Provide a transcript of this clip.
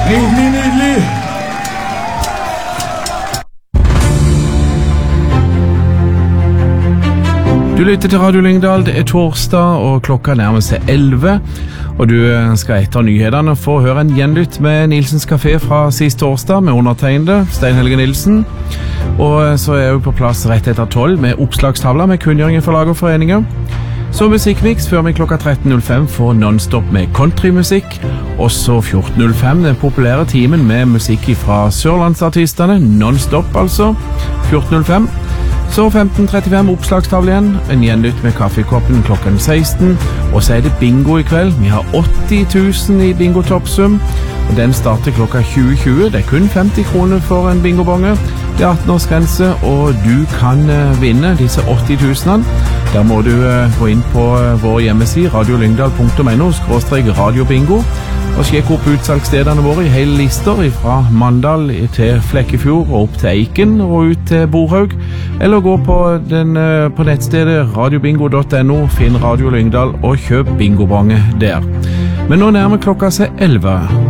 Nydelig! Du lytter til Radio Lyngdal, det torsdag, og klokka nærmer seg 11, og du skal etter nyhetene få høre en gjenlytt med Nilsens Café fra sist torsdag med undertegnede, Stein Helge Nilsen. Og så er jeg på plass rett etter 12 med oppslagstavla med kunngjøringer for lag og foreninger. Så musikkmix før vi klokka 13.05 får non-stop med countrymusikk, og så 14.05 den populære timen med musikk fra Sørlandsartistene, non-stop altså, 14.05. Så 15.35 oppslagstavle igjen, en gjenlytt med kaffekoppen klokken 16, og så er det bingo i kveld. Vi har 80 000 i bingo-toppsum, og den starter klokka 20.20. Det er kun 50 kroner for en bingobonge. Det er 18-årsgrense, og du kan vinne disse 80 000. Der må du gå inn på vår hjemmeside radiolyngdal.no/radiobingo og sjekke opp utsalgsstedene våre i hele lister fra Mandal til Flekkefjord og opp til Eiken og ut til Borhaug, eller gå på nettstedet radiobingo.no, finn Radio Lyngdal og kjøp bingobonge der. Men nå nærmer klokka seg 11.